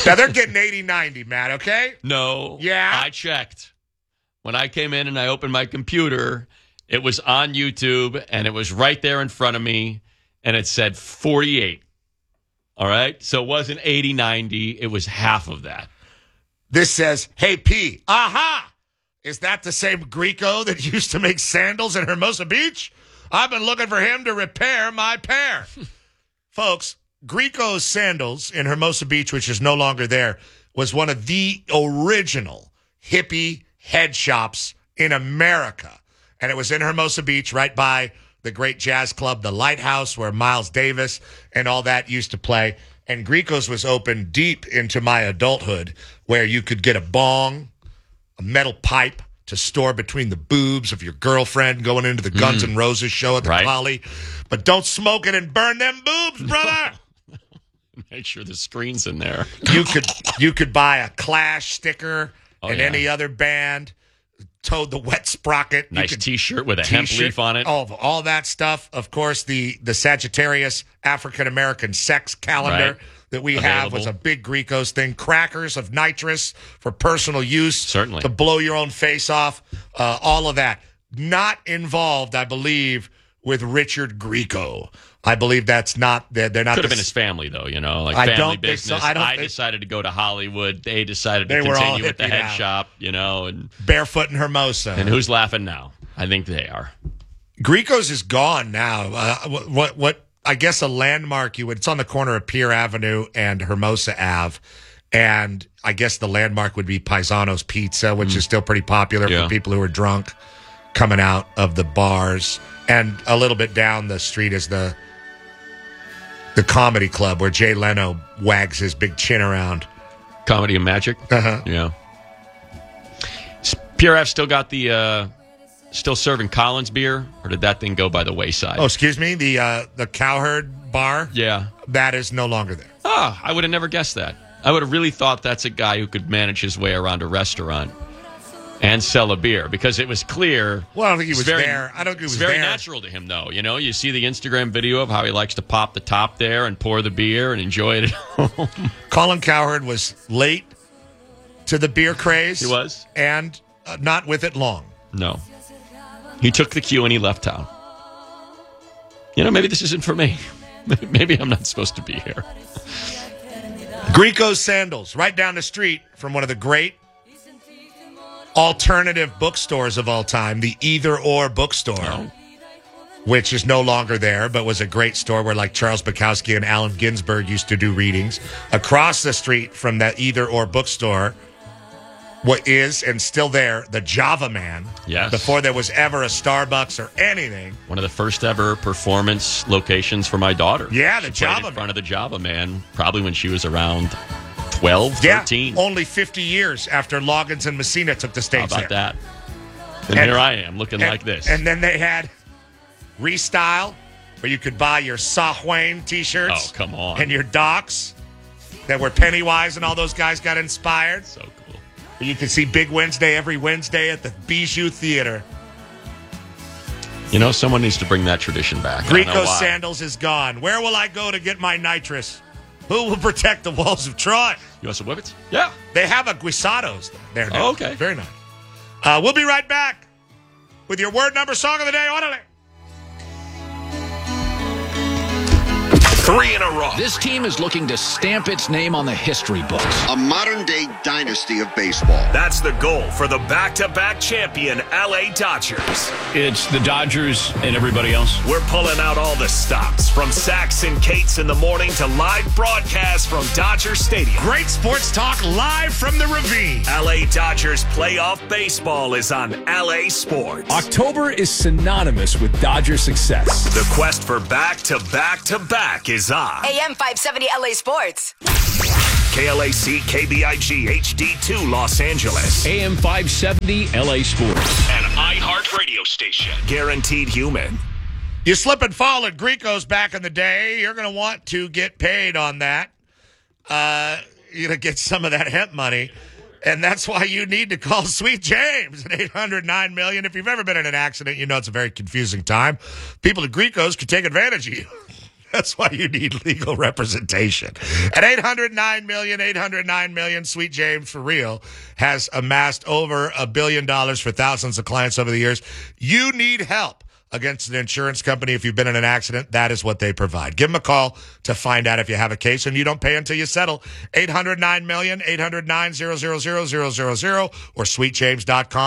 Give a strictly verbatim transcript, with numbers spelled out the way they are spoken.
Now, they're getting eighty ninety, Matt, okay? No. Yeah? I checked. When I came in and I opened my computer, it was on YouTube, and it was right there in front of me, and it said forty-eight. All right? So it wasn't eighty ninety. It was half of that. This says, hey, P, aha! Is that the same Grieco that used to make sandals in Hermosa Beach? I've been looking for him to repair my pair. Folks, Grieco's Sandals in Hermosa Beach, which is no longer there, was one of the original hippie head shops in America. And it was in Hermosa Beach, right by the great jazz club, the Lighthouse, where Miles Davis and all that used to play. And Grieco's was open deep into my adulthood, where you could get a bong, a metal pipe to store between the boobs of your girlfriend going into the Guns Mm. N' Roses show at the Right. Poly. But don't smoke it and burn them boobs, brother. Make sure the screen's in there. You could you could buy a Clash sticker Oh, and yeah. any other band. Toad the Wet Sprocket. You Nice could- T-shirt with a hemp T-shirt, leaf on it. All, all that stuff. Of course, the, the Sagittarius African-American sex calendar Right. that we have Available. was a big Grieco's thing. Crackers of nitrous for personal use. Certainly. To blow your own face off. Uh, all of that. Not involved, I believe, with Richard Grieco. I believe that's not, they're, they're not. Could have the been his family, though, you know, like I family don't think business. so. I don't think- decided to go to Hollywood. They decided to They were all continue with the hippie head now. shop, you know, and, Barefoot in Hermosa. and who's laughing now? I think they are. Grieco's is gone now. Uh, what, what, what, I guess a landmark you would, it's on the corner of Pier Avenue and Hermosa Ave. And I guess the landmark would be Paisano's Pizza, which is still pretty popular Yeah. for people who are drunk coming out of the bars. And a little bit down the street is the, the comedy club where Jay Leno wags his big chin around. Comedy and Magic? Uh-huh. Yeah. S- P R F still got the, uh, still serving Collins beer, or did that thing go by the wayside? Oh, excuse me, the uh, the Cowherd bar? Yeah. That is no longer there. Ah, I would have never guessed that. I would have really thought that's a guy who could manage his way around a restaurant and sell a beer, because it was clear. Well, I don't think he it's was very, there. I don't think he was It's very there. natural to him, though. You know, you see the Instagram video of how he likes to pop the top there and pour the beer and enjoy it at home. Colin Cowherd was late to the beer craze. He was. And uh, not with it long. No. He took the cue and he left town. You know, maybe this isn't for me. Maybe I'm not supposed to be here. Grieco's Sandals, right down the street from one of the great alternative bookstores of all time, the Either Or Bookstore, Oh. which is no longer there, but was a great store where like Charles Bukowski and Allen Ginsberg used to do readings. Across the street from that Either Or Bookstore, what is and still there, the Java Man. Yes. Before there was ever a Starbucks or anything. One of the first ever performance locations for my daughter. Yeah, the She played Java in Man. front of the Java Man, probably when she was around twelve, Yeah, thirteen. only fifty years after Loggins and Messina took the How stage about there. that? And, And- here I am looking And- like this. And then they had Restyle, where you could buy your Sahwain t-shirts. Oh, come on. And your Docs that were Pennywise and all those guys got inspired. So cool. You can see Big Wednesday every Wednesday at the Bijou Theater. You know, someone needs to bring that tradition back. I don't know Grieco's why. Sandals is gone. Where will I go to get my nitrous? Who will protect the walls of Troy? You want some whippets? Yeah. They have a Guisados there now. Oh, okay. Very nice. Uh, we'll be right back with your word number song of the day. Orderly. Three in a row. This team is looking to stamp its name on the history books. A modern-day dynasty of baseball. That's the goal for the back-to-back champion L A Dodgers. It's the Dodgers and everybody else. We're pulling out all the stops, from Sax and Cates in the morning to live broadcasts from Dodger Stadium. Great sports talk live from the Ravine. L A Dodgers playoff baseball is on L A Sports. October is synonymous with Dodger success. The quest for back-to-back-to-back is on. A M five seventy L A Sports. K L A C K B I G H D two Los Angeles. A M five seventy L A Sports. An iHeart radio station. Guaranteed human. You slip and fall at Grieco's back in the day, you're going to want to get paid on that. Uh, you're going to get some of that hemp money. And that's why you need to call Sweet James at eight hundred nine million. If you've ever been in an accident, you know it's a very confusing time. People at Grieco's could take advantage of you. That's why you need legal representation. At eight hundred nine million, eight hundred nine million, Sweet James, for real, has amassed over a billion dollars for thousands of clients over the years. You need help against an insurance company. If you've been in an accident, that is what they provide. Give them a call to find out if you have a case, and you don't pay until you settle. eight hundred nine million, eight hundred nine, zero zero zero zero zero zero, or sweet james dot com.